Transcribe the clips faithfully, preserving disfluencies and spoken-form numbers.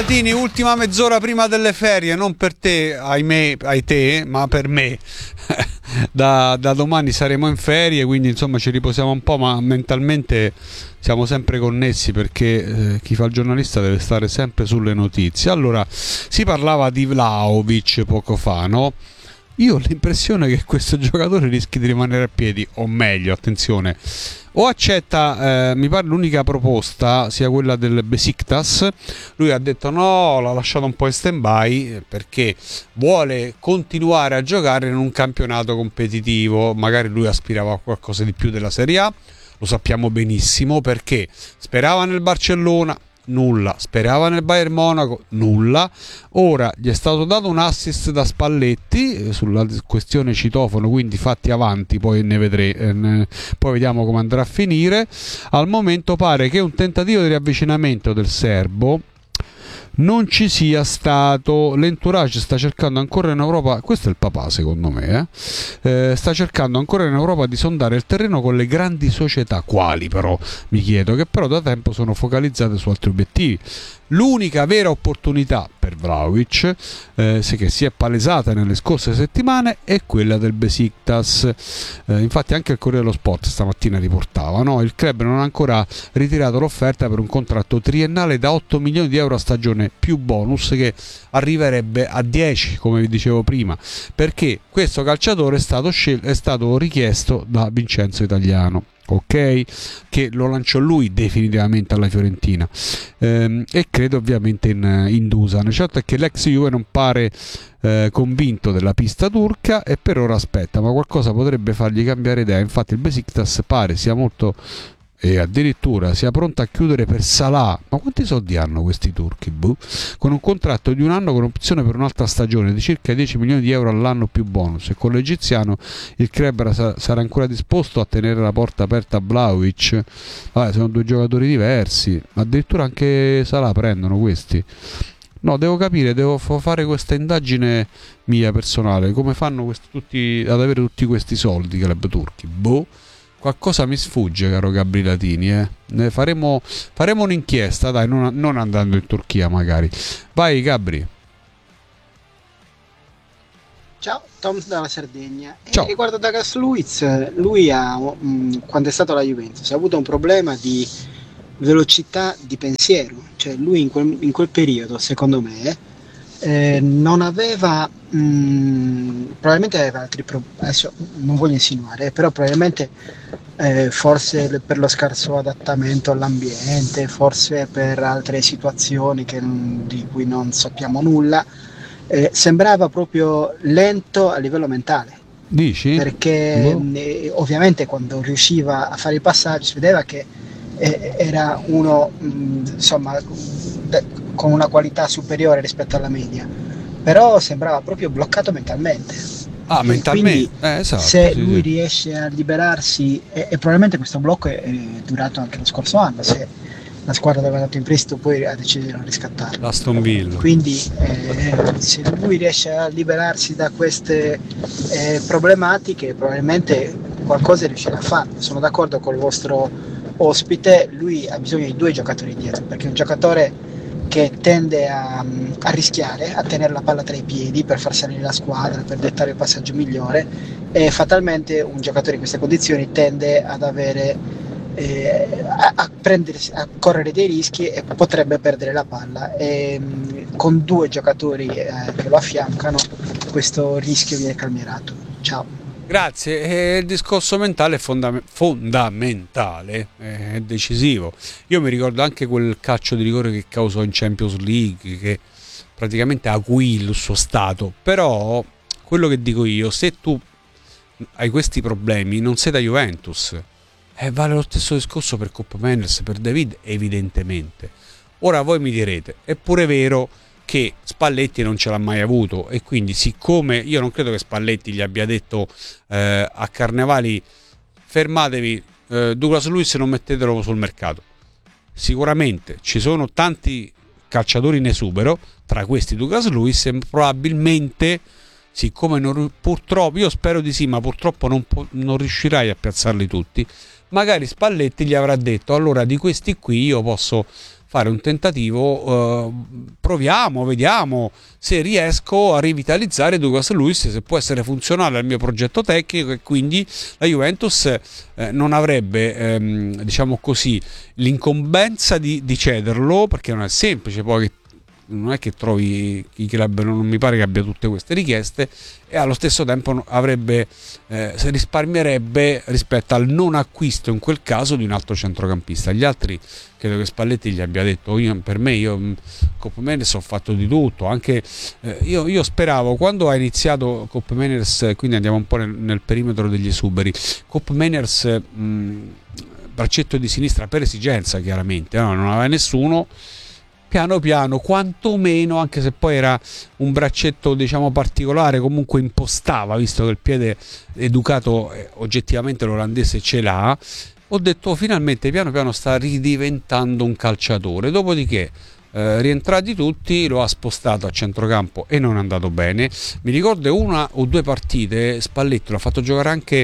Tini, ultima mezz'ora prima delle ferie, non per te, ahimè, ai te, ma per me. da, da domani saremo in ferie, quindi insomma ci riposiamo un po', ma mentalmente siamo sempre connessi perché eh, chi fa il giornalista deve stare sempre sulle notizie. Allora, si parlava di Vlahovic poco fa, no? Io ho l'impressione che questo giocatore rischi di rimanere a piedi, o meglio, attenzione, o accetta, eh, mi pare l'unica proposta sia quella del Besiktas. Lui ha detto no, l'ha lasciato un po' in stand-by perché vuole continuare a giocare in un campionato competitivo. Magari lui aspirava a qualcosa di più della Serie A, lo sappiamo benissimo, perché sperava nel Barcellona, nulla, sperava nel Bayern Monaco, nulla. Ora gli è stato dato un assist da Spalletti eh, sulla questione citofono, quindi fatti avanti, poi ne vedremo, eh, poi vediamo come andrà a finire. Al momento pare che un tentativo di riavvicinamento del serbo non ci sia stato. L'entourage sta cercando ancora in Europa, questo è il papà secondo me, eh? Eh, sta cercando ancora in Europa di sondare il terreno con le grandi società, quali però mi chiedo, che però da tempo sono focalizzate su altri obiettivi. L'unica vera opportunità per Vlahovic, eh, che si è palesata nelle scorse settimane, è quella del Besiktas. Eh, infatti anche il Corriere dello Sport stamattina riportava, no? Il club non ha ancora ritirato l'offerta per un contratto triennale da otto milioni di euro a stagione più bonus, che arriverebbe a dieci, come vi dicevo prima, perché questo calciatore è stato, scel- è stato richiesto da Vincenzo Italiano, ok, che lo lanciò lui definitivamente alla Fiorentina, ehm, e credo ovviamente in, in Dusan. Certo è che l'ex Juve non pare eh, convinto della pista turca e per ora aspetta, ma qualcosa potrebbe fargli cambiare idea. Infatti il Besiktas pare sia molto, e addirittura sia pronta a chiudere per Salah. Ma quanti soldi hanno questi turchi? Buh. Con un contratto di un anno con opzione per un'altra stagione di circa dieci milioni di euro all'anno più bonus, e con l'egiziano il club sarà ancora disposto a tenere la porta aperta a Vlahovic. Vabbè, sono due giocatori diversi, addirittura anche Salah prendono questi. No, devo capire, devo fare questa indagine mia personale, come fanno questi, tutti, ad avere tutti questi soldi i club turchi. Boh. Qualcosa mi sfugge, caro Gabri Latini, eh. Ne faremo, faremo un'inchiesta, dai, non, non andando in Turchia magari. Vai Gabri. Ciao, Tom dalla Sardegna. Ciao. E riguardo Douglas Luiz, lui ha, mh, quando è stato alla Juventus, ha avuto un problema di velocità di pensiero. Cioè lui in quel, in quel periodo, secondo me, eh, non aveva, mh, probabilmente aveva altri problemi, adesso non voglio insinuare, però probabilmente eh, forse per lo scarso adattamento all'ambiente, forse per altre situazioni che, di cui non sappiamo nulla, eh, sembrava proprio lento a livello mentale. Dici? Perché boh. eh, ovviamente quando riusciva a fare i passaggi si vedeva che eh, era uno mh, insomma de- con una qualità superiore rispetto alla media, però sembrava proprio bloccato mentalmente. Ah, e mentalmente? Quindi eh, esatto, se sì, lui sì. riesce a liberarsi, e, e probabilmente questo blocco è, è durato anche lo scorso anno, se la squadra dove è andato in prestito poi ha deciso di non riscattarlo. Aston Villa. Quindi eh, se lui riesce a liberarsi da queste eh, problematiche, probabilmente qualcosa riuscirà a fare. Sono d'accordo con il vostro ospite, lui ha bisogno di due giocatori dietro, perché un giocatore che tende a, a rischiare, a tenere la palla tra i piedi per far salire la squadra, per dettare il passaggio migliore, e fatalmente un giocatore in queste condizioni tende ad avere eh, a, a, prendersi, a correre dei rischi e potrebbe perdere la palla, e mh, con due giocatori eh, che lo affiancano questo rischio viene calmierato. Ciao. Grazie, e il discorso mentale è fonda- fondamentale, è decisivo. Io mi ricordo anche quel calcio di rigore che causò in Champions League, che praticamente acuì il suo stato. Però quello che dico io, se tu hai questi problemi non sei da Juventus, eh, vale lo stesso discorso per Coppa Mendes, per David, evidentemente. Ora voi mi direte, è pure vero che Spalletti non ce l'ha mai avuto, e quindi siccome io non credo che Spalletti gli abbia detto eh, a Carnevali fermatevi, eh, Douglas Luiz non mettetelo sul mercato, sicuramente ci sono tanti calciatori in esubero, tra questi Douglas Luiz, e probabilmente siccome non, purtroppo, io spero di sì, ma purtroppo non, non riuscirai a piazzarli tutti, magari Spalletti gli avrà detto allora di questi qui io posso fare un tentativo, eh, proviamo, vediamo se riesco a rivitalizzare Douglas Luiz, se può essere funzionale al mio progetto tecnico, e quindi la Juventus eh, non avrebbe, ehm, diciamo così, l'incombenza di, di cederlo, perché non è semplice poi che non è che trovi i club, non mi pare che abbia tutte queste richieste, e allo stesso tempo avrebbe eh, si risparmierebbe rispetto al non acquisto in quel caso di un altro centrocampista. Gli altri credo che Spalletti gli abbia detto: io, per me io Cop Meners ho fatto di tutto, anche eh, io, io speravo quando ha iniziato Cop Meners, quindi andiamo un po' nel, nel perimetro degli esuberi, Cop Meners mh, braccetto di sinistra per esigenza, chiaramente, no? Non aveva nessuno. Piano piano, quantomeno, anche se poi era un braccetto diciamo particolare, comunque impostava, visto che il piede educato eh, oggettivamente l'olandese ce l'ha, ho detto oh, finalmente piano piano sta ridiventando un calciatore. Dopodiché eh, rientrati tutti, lo ha spostato a centrocampo e non è andato bene. Mi ricordo una o due partite Spalletti l'ha fatto giocare anche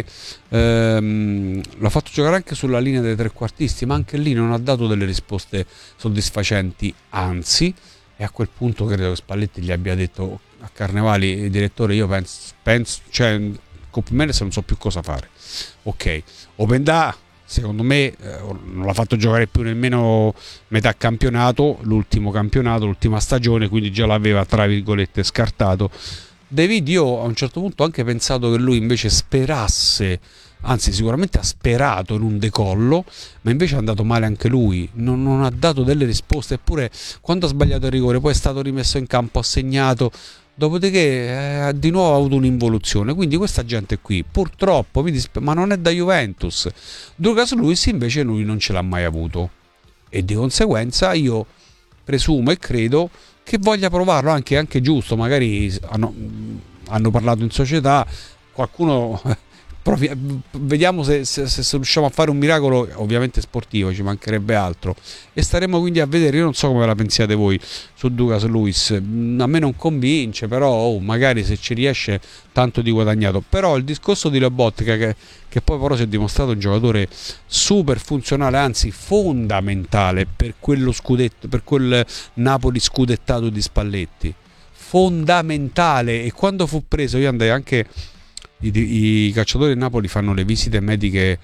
ehm, l'ha fatto giocare anche sulla linea dei trequartisti, ma anche lì non ha dato delle risposte soddisfacenti, anzi, e a quel punto credo che Spalletti gli abbia detto a Carnevali: direttore, io penso, penso cioè Cop Meners non so più cosa fare. Ok, Openda secondo me eh, non l'ha fatto giocare più nemmeno metà campionato, l'ultimo campionato, l'ultima stagione, quindi già l'aveva tra virgolette scartato. David, io a un certo punto ho anche pensato che lui invece sperasse, anzi sicuramente ha sperato in un decollo, ma invece è andato male anche lui, non, non ha dato delle risposte, eppure quando ha sbagliato il rigore poi è stato rimesso in campo, ha segnato. Dopodiché eh, di nuovo ha avuto un'involuzione. Quindi questa gente qui purtroppo mi disp- ma non è da Juventus. Douglas Luiz invece lui non ce l'ha mai avuto, e di conseguenza io presumo e credo che voglia provarlo, anche, anche giusto. Magari hanno, hanno parlato in società, qualcuno provi- vediamo se, se, se riusciamo a fare un miracolo, ovviamente sportivo, ci mancherebbe altro, e staremo quindi a vedere. Io non so come la pensiate voi su Douglas Luiz, a me non convince, però oh, magari se ci riesce tanto di guadagnato. Però il discorso di Lobotka, che, che poi però si è dimostrato un giocatore super funzionale, anzi fondamentale per quello scudetto, per quel Napoli scudettato di Spalletti, fondamentale. E quando fu preso, io andai anche, I, i calciatori del Napoli fanno le visite mediche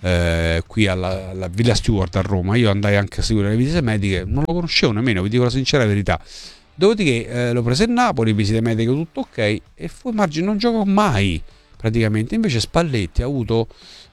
eh, qui alla, alla Villa Stewart a Roma, io andai anche a seguire le visite mediche, non lo conoscevo nemmeno, vi dico la sincera verità. Dopodiché eh, lo prese in Napoli, visite mediche tutto ok, e fu margine, non giocò mai praticamente. Invece Spalletti ha avuto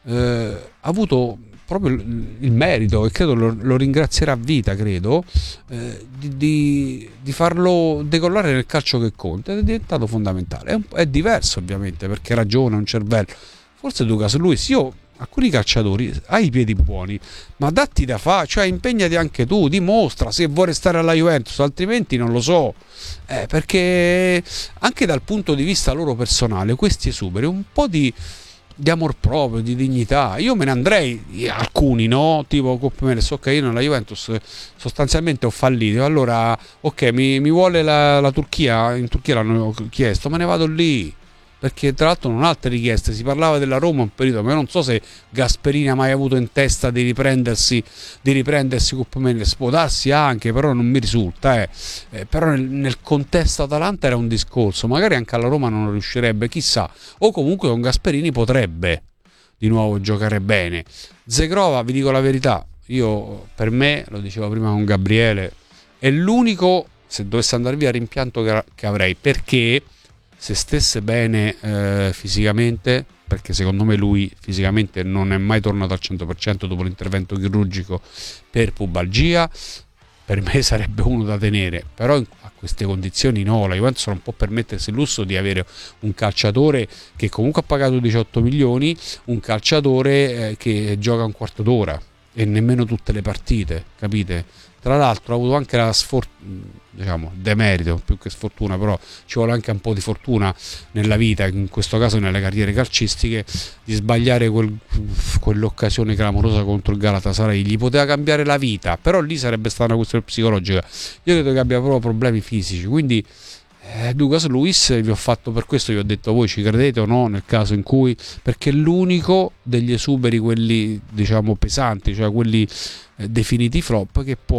eh, ha avuto proprio il merito, e credo lo, lo ringrazierà a vita, credo, eh, di, di, di farlo decollare nel calcio che conta, ed è diventato fondamentale. È, un, è diverso ovviamente, perché ragiona, un cervello. Forse Douglas Luiz, io alcuni calciatori, hai i piedi buoni, ma datti da fare, cioè impegnati anche tu, dimostra se vuoi restare alla Juventus, altrimenti non lo so, eh, perché anche dal punto di vista loro personale questi esuberi un po' di di amor proprio, di dignità. Io me ne andrei, alcuni no, tipo Cop Meners, ok, io nella Juventus sostanzialmente ho fallito, allora ok, mi, mi vuole la, la Turchia, in Turchia l'hanno chiesto, me ne vado lì, perché tra l'altro non ho altre richieste. Si parlava della Roma un periodo, ma io non so se Gasperini ha mai avuto in testa di riprendersi di riprendersi Cop Meners, può darsi anche, però non mi risulta eh. Eh, però nel, nel contesto Atalanta era un discorso, magari anche alla Roma non riuscirebbe, chissà, o comunque con Gasperini potrebbe di nuovo giocare bene. Zegrova, vi dico la verità, io, per me, lo dicevo prima con Gabriele, è l'unico, se dovesse andare via, rimpianto che, che avrei, perché se stesse bene eh, fisicamente, perché secondo me lui fisicamente non è mai tornato al cento per cento dopo l'intervento chirurgico per pubalgia, per me sarebbe uno da tenere, però a queste condizioni no, la Juventus non può permettersi il lusso di avere un calciatore che comunque ha pagato diciotto milioni, un calciatore eh, che gioca un quarto d'ora e nemmeno tutte le partite, capite? Tra l'altro ha avuto anche la sfortuna, diciamo, demerito più che sfortuna, però ci vuole anche un po' di fortuna nella vita, in questo caso nelle carriere calcistiche, di sbagliare quel, quell'occasione clamorosa contro il Galatasaray. Gli poteva cambiare la vita, però lì sarebbe stata una questione psicologica. Io credo che abbia proprio problemi fisici, quindi eh, Douglas Luiz vi ho fatto, per questo vi ho detto, voi ci credete o no nel caso in cui, perché è l'unico degli esuberi, quelli diciamo pesanti, cioè quelli eh, definiti flop, che può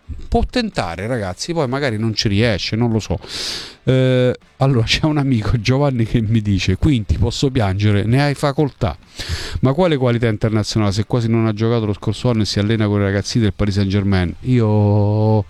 può tentare, ragazzi, poi magari non ci riesce, non lo so. Eh, allora c'è un amico, Giovanni, che mi dice: Quinti, posso piangere? Ne hai facoltà. Ma quale qualità internazionale se quasi non ha giocato lo scorso anno e si allena con i ragazzi del Paris Saint Germain? Io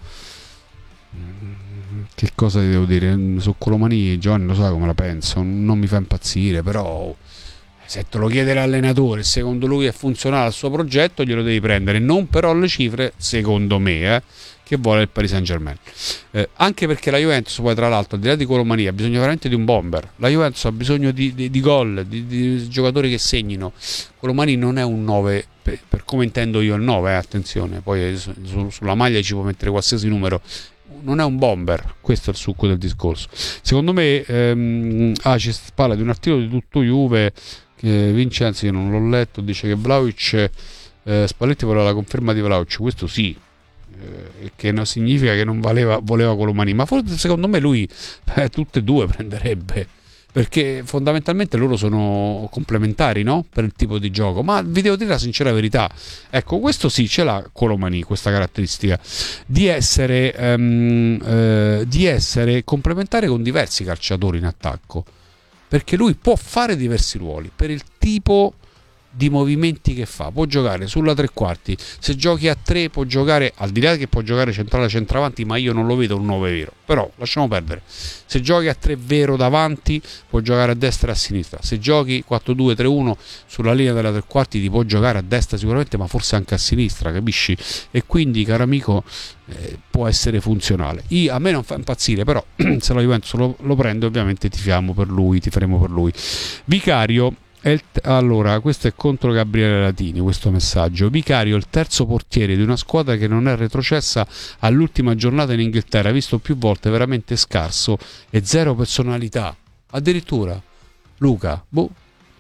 che cosa ti devo dire? Su Colomani, Giovanni lo sa come la penso, non mi fa impazzire, però se te lo chiede l'allenatore, secondo lui è funzionale al suo progetto, glielo devi prendere, non però le cifre, secondo me, eh, che vuole il Paris Saint Germain. Eh, anche perché la Juventus, poi tra l'altro, al di là di Colomani, ha bisogno veramente di un bomber. La Juventus ha bisogno di, di, di gol, di, di giocatori che segnino. Colomani non è un nove, per, per come intendo io il nove, eh, attenzione, poi su, sulla maglia ci può mettere qualsiasi numero. Non è un bomber, questo è il succo del discorso. Secondo me, ehm, ah, ci parla di un articolo di Tutto Juve che Vincenzi, io non l'ho letto, dice che Vlahovic, eh, Spalletti voleva la conferma di Vlahovic, questo sì, eh, che non significa che non valeva, voleva Colomani, ma forse secondo me lui eh, tutte e due prenderebbe, perché fondamentalmente loro sono complementari, no? Per il tipo di gioco. Ma vi devo dire la sincera verità, ecco, questo sì ce l'ha Colomani, questa caratteristica di essere um, eh, di essere complementare con diversi calciatori in attacco, perché lui può fare diversi ruoli per il tipo di movimenti che fa. Può giocare sulla tre quarti, se giochi a tre può giocare, al di là che può giocare centrale centravanti, ma io non lo vedo un nove vero, però lasciamo perdere. Se giochi a tre vero davanti può giocare a destra e a sinistra, se giochi quattro due tre uno sulla linea della tre quarti ti può giocare a destra sicuramente, ma forse anche a sinistra, capisci? E quindi, caro amico, eh, può essere funzionale. Io, a me non fa impazzire, però se la Juventus lo, lo prende, ovviamente tifiamo per lui, tiferemo per lui. Vicario, allora, questo è contro Gabriele Latini, questo messaggio. Vicario, il terzo portiere di una squadra che non è retrocessa all'ultima giornata in Inghilterra, visto più volte, veramente scarso e zero personalità. Addirittura Luca, boh.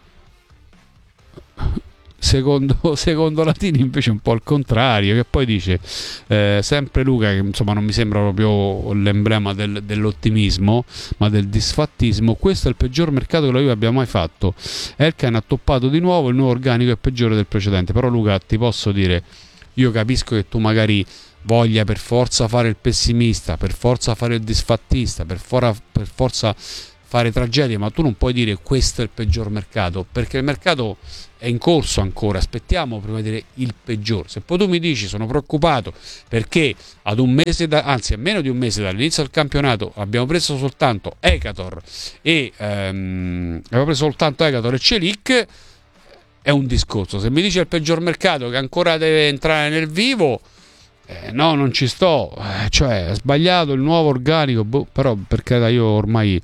Secondo, secondo Latini invece è un po' il contrario, che poi dice eh, sempre Luca, che insomma non mi sembra proprio l'emblema del, dell'ottimismo ma del disfattismo. Questo è il peggior mercato che la Juve abbia mai fatto. Elkan ha toppato di nuovo, il nuovo organico è peggiore del precedente. Però Luca, ti posso dire, io capisco che tu magari voglia per forza fare il pessimista, per forza fare il disfattista, per, fora, per forza fare tragedie, ma tu non puoi dire questo è il peggior mercato, perché il mercato è in corso ancora, aspettiamo prima di dire il peggior. Se poi tu mi dici sono preoccupato perché ad un mese da, anzi a meno di un mese dall'inizio del campionato abbiamo preso soltanto Ekator e ehm, abbiamo preso soltanto Ekator e Celik, è un discorso. Se mi dici il peggior mercato che ancora deve entrare nel vivo, eh, no, non ci sto, eh, cioè è sbagliato il nuovo organico, boh, però perché io ormai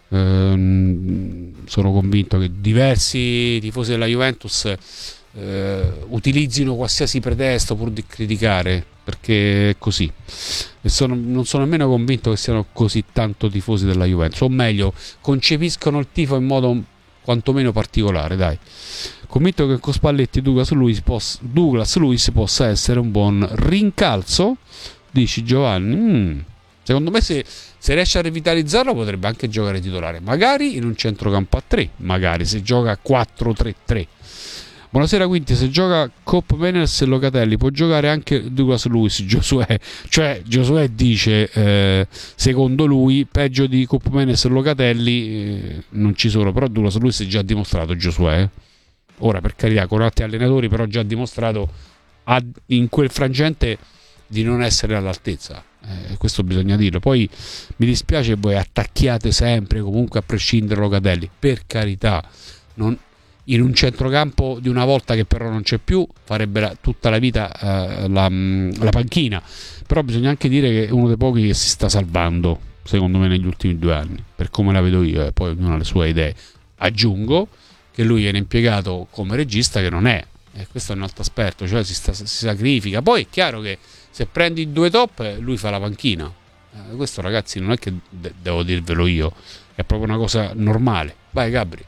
Ehm, sono convinto che diversi tifosi della Juventus eh, utilizzino qualsiasi pretesto pur di criticare, perché è così, e sono, non sono nemmeno convinto che siano così tanto tifosi della Juventus, o meglio concepiscono il tifo in modo quantomeno particolare, dai. Convinto che con Spalletti Douglas Luiz, poss- Douglas Luiz possa essere un buon rincalzo, dici Giovanni. mm. Secondo me se, se riesce a rivitalizzarlo potrebbe anche giocare titolare, magari in un centrocampo a tre, magari se gioca a quattro tre tre. Buonasera Quinti, se gioca Cop Menels e Locatelli può giocare anche Douglas Luiz, Giosuè, cioè Giosuè dice eh, secondo lui peggio di Cop Menels e Locatelli eh, non ci sono, però Douglas Luiz è già dimostrato, Giosuè, eh. Ora per carità con altri allenatori, però già dimostrato a, in quel frangente di non essere all'altezza. Eh, questo bisogna dirlo. Poi mi dispiace che voi attacchiate sempre comunque a prescindere Locatelli, per carità, non, in un centrocampo di una volta che però non c'è più farebbe la, tutta la vita eh, la, la panchina, però bisogna anche dire che è uno dei pochi che si sta salvando secondo me negli ultimi due anni, per come la vedo io, e eh, poi ognuno ha le sue idee. Aggiungo che lui viene impiegato come regista, che non è, e questo è un altro aspetto, cioè si, sta, si sacrifica. Poi è chiaro che se prendi due top lui fa la panchina, eh, questo ragazzi non è che de- devo dirvelo io, è proprio una cosa normale. Vai Gabri.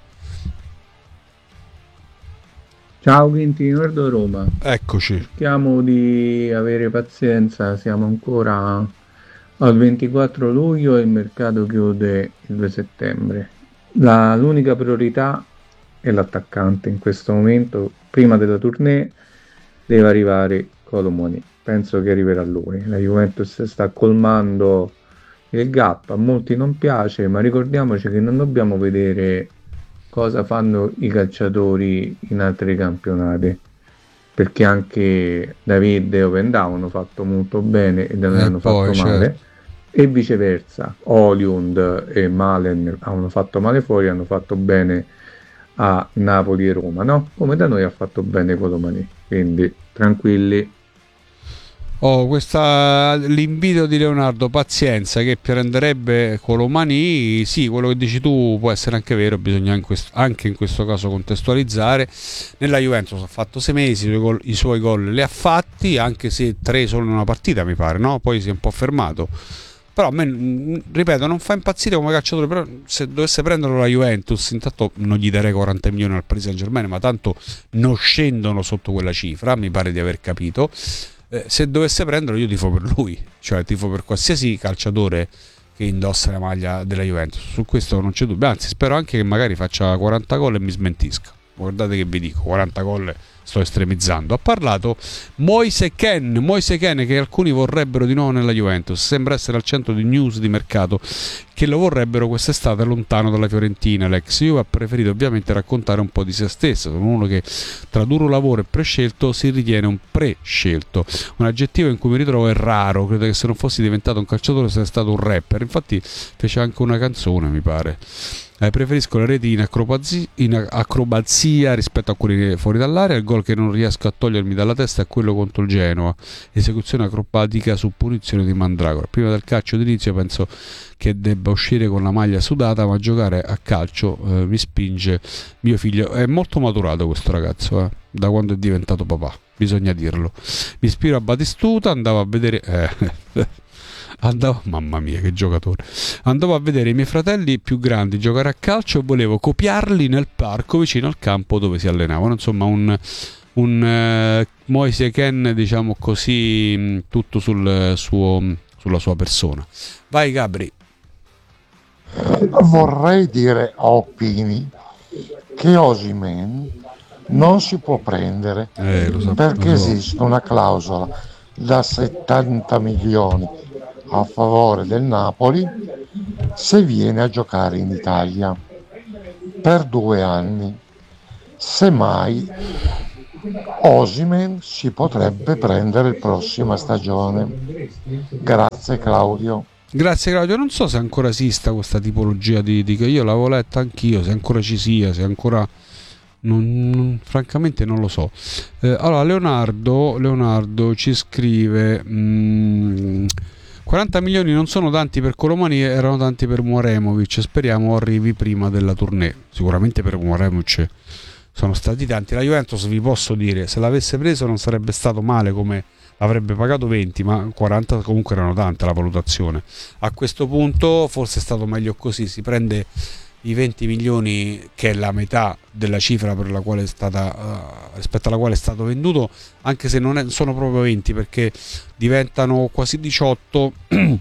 Ciao Quinti, Nord Roma. Eccoci. Cerchiamo di avere pazienza, siamo ancora al ventiquattro luglio e il mercato chiude il due settembre. La, l'unica priorità è l'attaccante in questo momento. Prima della tournée deve arrivare Colomoni. penso che arriverà lui. La Juventus sta colmando il gap, a molti non piace, ma ricordiamoci che non dobbiamo vedere cosa fanno i calciatori in altri campionati, perché anche David e Opendao hanno fatto molto bene e non E hanno poi, fatto male, certo. e viceversa. Oliund e Malen hanno fatto male fuori, hanno fatto bene a Napoli e Roma, no? Come da noi ha fatto bene Colomani, quindi tranquilli. Oh, questa, l'invito di Leonardo, pazienza, che prenderebbe Colomani, sì, quello che dici tu può essere anche vero, bisogna in questo- anche in questo caso contestualizzare. Nella Juventus ha fatto sei mesi, i suoi gol, i suoi gol li ha fatti, anche se tre solo in una partita mi pare, no? Poi si è un po' fermato. Però a me, mh, ripeto, non fa impazzire come calciatore, però se dovesse prenderlo la Juventus, intanto non gli darei quaranta milioni al Paris Saint-Germain, ma tanto non scendono sotto quella cifra, mi pare di aver capito. Eh, se dovesse prenderlo io tifo per lui, cioè tifo per qualsiasi calciatore che indossa la maglia della Juventus, su questo non c'è dubbio, anzi spero anche che magari faccia quaranta gol e mi smentisca. Guardate che vi dico, quaranta gol, sto estremizzando. Ha parlato Moise Kean, Moise Kean, che alcuni vorrebbero di nuovo nella Juventus, sembra essere al centro di news di mercato che lo vorrebbero quest'estate lontano dalla Fiorentina. L'ex Juve ha preferito ovviamente raccontare un po' di se stesso, sono uno che tra duro lavoro e prescelto si ritiene un prescelto, un aggettivo in cui mi ritrovo è raro, credo che se non fossi diventato un calciatore sarei stato un rapper, infatti fece anche una canzone mi pare. Eh, preferisco le reti in, acrobazia, in acrobazia rispetto a quelli fuori dall'area. Il gol che non riesco a togliermi dalla testa è quello contro il Genoa, esecuzione acrobatica su punizione di Mandragora. Prima del calcio d'inizio penso che debba uscire con la maglia sudata, ma giocare a calcio eh, mi spinge mio figlio. È molto maturato questo ragazzo, eh, da quando è diventato papà, bisogna dirlo. Mi ispiro a Batistuta, andavo a vedere... Eh, Andavo, mamma mia che giocatore, andavo a vedere i miei fratelli più grandi giocare a calcio e volevo copiarli nel parco vicino al campo dove si allenavano. Insomma un, un eh, Moise Kean, diciamo così, mh, tutto sul suo, sulla sua persona. Vai Gabri. Vorrei dire a Oppini che Osimhen non si può prendere Eh, lo so, perché lo so. esiste una clausola da settanta milioni a favore del Napoli se viene a giocare in Italia per due anni. Semmai Osimhen si potrebbe prendere la prossima stagione. Grazie Claudio. Grazie Claudio, non so se ancora esista questa tipologia di, di che io l'avevo letta anch'io, se ancora ci sia, se ancora non, non- francamente non lo so. Eh, allora Leonardo, Leonardo ci scrive mm, quaranta milioni non sono tanti per Colomani, erano tanti per Muremovic, speriamo arrivi prima della tournée. Sicuramente per Muremovic sono stati tanti. La Juventus, vi posso dire, se l'avesse preso non sarebbe stato male, come avrebbe pagato venti, ma quaranta comunque erano tante la valutazione. A questo punto forse è stato meglio così, si prende i venti milioni, che è la metà della cifra per la quale è stata, uh, rispetto alla quale è stato venduto, anche se non è, sono proprio venti, perché diventano quasi diciotto.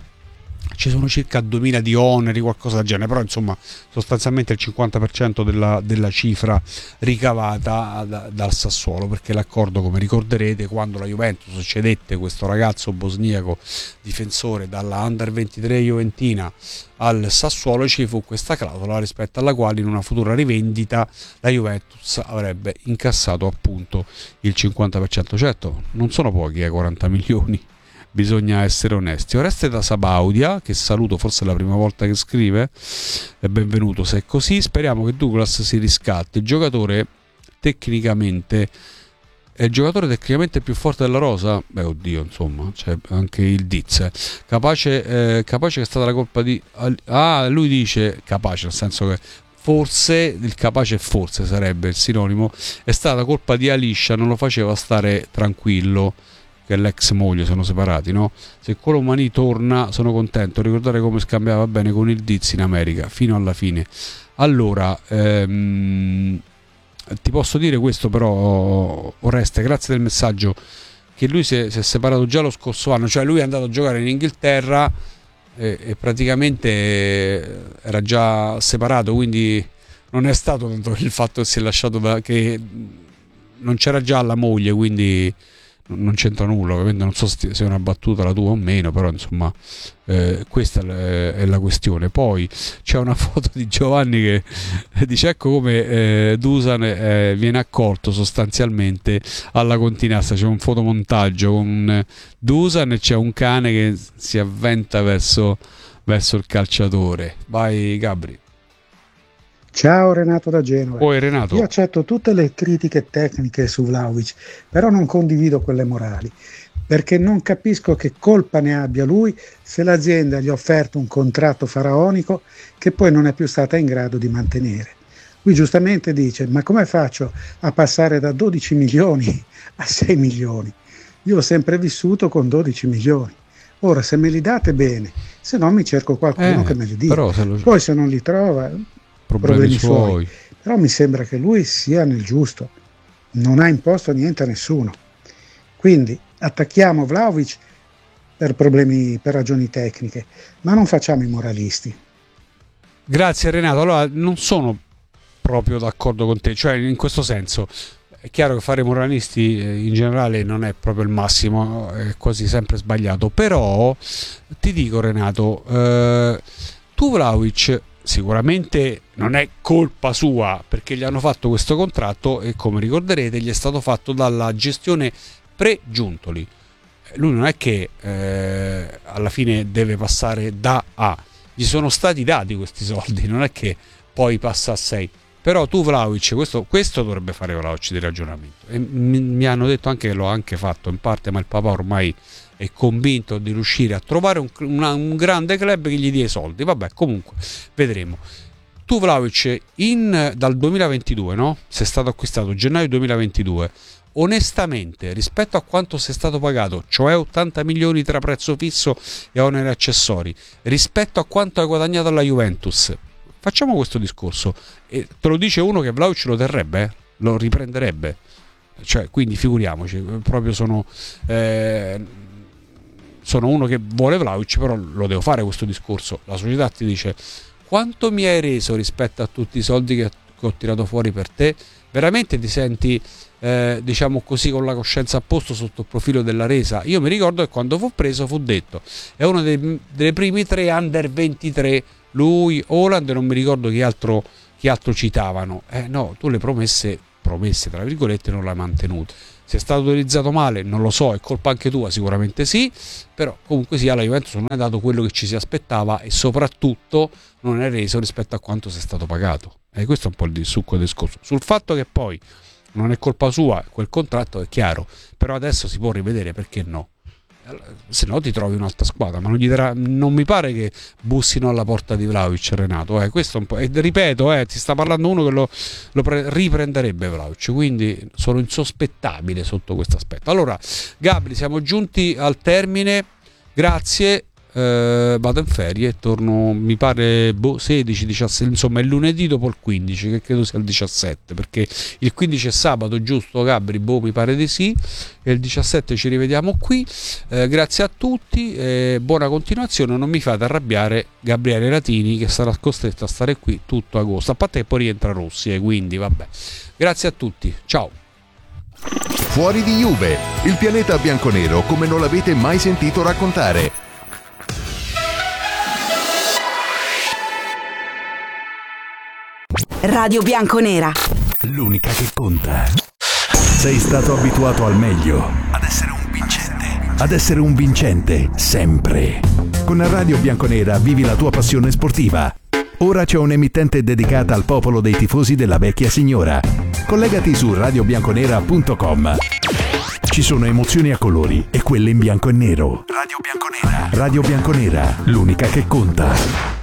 Ci sono circa duemila di oneri, qualcosa del genere, però insomma sostanzialmente il cinquanta per cento della, della cifra ricavata da, dal Sassuolo, perché l'accordo, come ricorderete, quando la Juventus cedette questo ragazzo bosniaco difensore dalla Under ventitré Juventina al Sassuolo, ci fu questa clausola rispetto alla quale in una futura rivendita la Juventus avrebbe incassato appunto il cinquanta per cento. Certo, non sono pochi, eh, quaranta milioni. Bisogna essere onesti. Oreste da Sabaudia, che saluto, forse è la prima volta che scrive, e benvenuto se è così. Speriamo che Douglas si riscatti. Il giocatore tecnicamente è il giocatore tecnicamente più forte della rosa? Beh, oddio, insomma, c'è anche il Diz. eh. Capace, eh, capace che è stata la colpa di... Ah, lui dice capace, nel senso che forse, il capace forse sarebbe il sinonimo, è stata colpa di Aliscia, non lo faceva stare tranquillo, che l'ex moglie, sono separati, no? Se Colomani torna sono contento, ricordare come scambiava bene con il Diz in America fino alla fine. Allora ehm, ti posso dire questo però, Oreste, grazie del messaggio, che lui si è, si è separato già lo scorso anno, cioè lui è andato a giocare in Inghilterra e, e praticamente era già separato, quindi non è stato tanto il fatto che si è lasciato da, che non c'era già la moglie, quindi non c'entra nulla, ovviamente non so se è una battuta la tua o meno, però insomma eh, questa è la questione. Poi c'è una foto di Giovanni che dice ecco come eh, Dusan eh, viene accolto sostanzialmente alla Continassa, c'è un fotomontaggio con Dusan e c'è un cane che si avventa verso, verso il calciatore. Vai Gabri. Ciao Renato da Genova. Poi Renato. Io accetto tutte le critiche tecniche su Vlahovic, però non condivido quelle morali, perché non capisco che colpa ne abbia lui se l'azienda gli ha offerto un contratto faraonico che poi non è più stata in grado di mantenere. Lui giustamente dice: ma come faccio a passare da dodici milioni a sei milioni? Io ho sempre vissuto con dodici milioni. Ora se me li date bene, se no mi cerco qualcuno eh, che me li dia. Però se lo... Poi se non li trova, problemi, problemi suoi. suoi. Però mi sembra che lui sia nel giusto, non ha imposto niente a nessuno. Quindi attacchiamo Vlahovic per problemi, per ragioni tecniche, ma non facciamo i moralisti. Grazie Renato. Allora non sono proprio d'accordo con te, cioè in questo senso è chiaro che fare i moralisti in generale non è proprio il massimo, è quasi sempre sbagliato, però ti dico Renato, eh, tu Vlahovic sicuramente non è colpa sua perché gli hanno fatto questo contratto e come ricorderete gli è stato fatto dalla gestione pre-Giuntoli. Lui non è che eh, alla fine deve passare da A, gli sono stati dati questi soldi, non è che poi passa a sei. Però tu Vlahovic, questo, questo dovrebbe fare Vlahovic di ragionamento e mi, mi hanno detto anche che l'ho anche fatto in parte, ma il papà ormai è convinto di riuscire a trovare un, una, un grande club che gli dia i soldi. Vabbè, comunque vedremo. Tu Vlahovic in, dal duemilaventidue, no? Sei stato acquistato gennaio duemilaventidue, onestamente rispetto a quanto sei stato pagato, cioè ottanta milioni tra prezzo fisso e oneri accessori, rispetto a quanto hai guadagnato alla Juventus, facciamo questo discorso e te lo dice uno che Vlahovic lo terrebbe, eh? Lo riprenderebbe, cioè quindi figuriamoci, proprio sono eh, sono uno che vuole Vlahovic, però lo devo fare questo discorso. La società ti dice quanto mi hai reso rispetto a tutti i soldi che ho tirato fuori per te, veramente ti senti eh, diciamo così con la coscienza a posto sotto il profilo della resa? Io mi ricordo che quando fu preso fu detto è uno dei, dei primi tre under ventitré, lui, Haaland e non mi ricordo chi altro, chi altro citavano. Eh no, tu le promesse, promesse tra virgolette, non le hai mantenute. Se è stato utilizzato male, non lo so, è colpa anche tua, sicuramente sì, però comunque sia la Juventus non ha dato quello che ci si aspettava e soprattutto non è reso rispetto a quanto sei stato pagato. E questo è un po' il succo del discorso. Sul fatto che poi non è colpa sua quel contratto è chiaro, però adesso si può rivedere, perché no? Se no ti trovi un'altra squadra, ma non gli darà, non mi pare che bussino alla porta di Vlahovic, Renato, eh, questo è un po', e ripeto, eh, ti sta parlando uno che lo, lo pre- riprenderebbe Vlahovic, quindi sono insospettabile sotto questo aspetto. Allora Gabri, siamo giunti al termine, grazie, eh, vado in ferie, torno mi pare boh, sedici diciassette, insomma è lunedì dopo il quindici, che credo sia il diciassette, perché il quindici è sabato, giusto Gabri? Boh, mi pare di sì, e il diciassette ci rivediamo qui. Eh, grazie a tutti, eh, buona continuazione, non mi fate arrabbiare Gabriele Latini che sarà costretto a stare qui tutto agosto, a parte che poi rientra Rossi, e eh, quindi vabbè, grazie a tutti, ciao. Fuori di Juve, il pianeta bianconero come non l'avete mai sentito raccontare. Radio Bianconera, l'unica che conta. Sei stato abituato al meglio, ad essere un vincente, ad essere un vincente sempre. Con la Radio Bianconera vivi la tua passione sportiva. Ora c'è un'emittente dedicata al popolo dei tifosi della vecchia signora. Collegati su radio bianconera punto com. Ci sono emozioni a colori e quelle in bianco e nero. Radio Bianconera. Radio Bianconera, l'unica che conta.